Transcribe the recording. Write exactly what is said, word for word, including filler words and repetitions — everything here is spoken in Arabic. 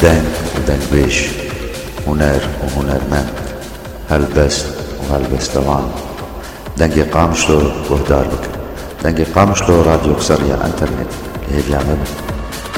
دنگ ودنگ بيش، هنر وهنرمند، هلبست وهلبستوان. دنگی قامشلو وهدار بك، دنگی قامشلو راديو قصرية انترنت اللي هي بيعمل